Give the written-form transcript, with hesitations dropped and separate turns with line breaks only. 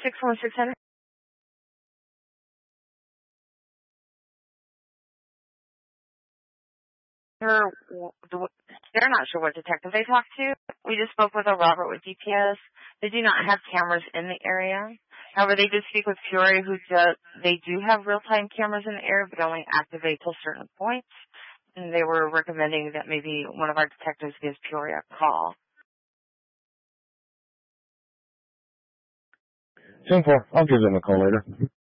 61600. They're not sure what detective they talked to. We just spoke with a Robert with DPS. They do not have cameras in the area. However, they did speak with Peoria, they do have real-time cameras in the area, but only activate till certain points. And they were recommending that maybe one of our detectives gives Peoria a call.
10-4. I'll give them a call later.